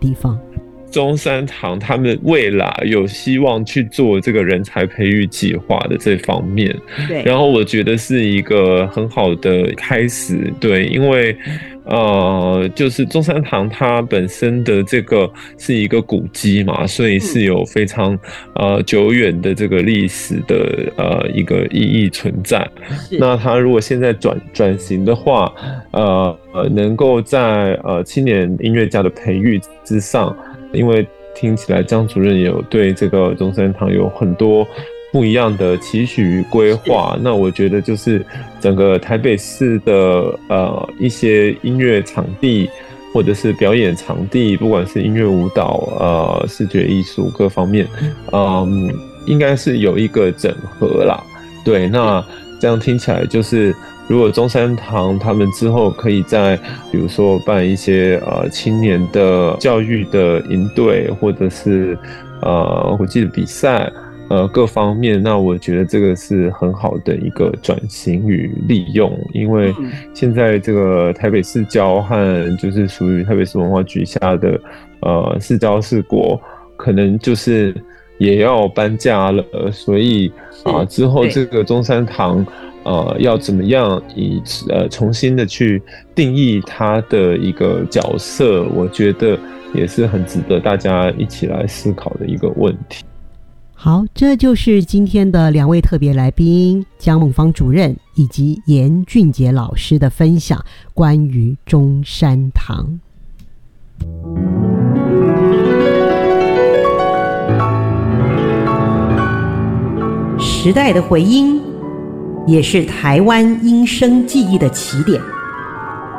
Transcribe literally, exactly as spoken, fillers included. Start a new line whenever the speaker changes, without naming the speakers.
地方？
中山堂他们未来有希望去做这个人才培育计划的这方面，
对，
然后我觉得是一个很好的开始，对，因为呃，就是中山堂它本身的这个是一个古迹嘛，所以是有非常呃久远的这个历史的呃一个意义存在。那它如果现在转转型的话，呃，能够在呃青年音乐家的培育之上。因为听起来江主任也有对这个中山堂有很多不一样的期许与规划，那我觉得就是整个台北市的呃一些音乐场地或者是表演场地，不管是音乐舞蹈、呃视觉艺术各方面，嗯，应该是有一个整合啦。对，那这样听起来就是。如果中山堂他们之后可以在，比如说办一些呃青年的教育的营队，或者是呃国际的比赛，呃各方面，那我觉得这个是很好的一个转型与利用，因为现在这个台北市交和就是属于台北市文化局下的呃市交市国，可能就是也要搬家了，所以啊、呃、之后这个中山堂。呃，要怎么样以呃重新的去定义它的一个角色，我觉得也是很值得大家一起来思考的一个问题。
好，这就是今天的两位特别来宾江孟芳主任以及严俊杰老师的分享，关于中山堂。时代的回音，也是台湾音声记忆的起点。